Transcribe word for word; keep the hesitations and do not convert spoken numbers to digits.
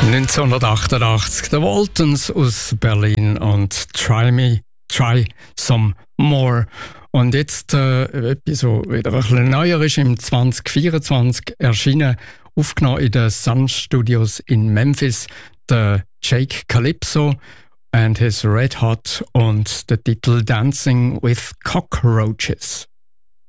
neunzehnhundertachtundachtzig, The Waltons aus Berlin und Try Me, Try Some More. Und jetzt äh, etwas, so wieder ein bisschen neuer ist, im zwanzig vierundzwanzig erschienen, aufgenommen in den Sun Studios in Memphis, der Jake Calypso and his Red Hot und der Titel Dancing with Cockroaches.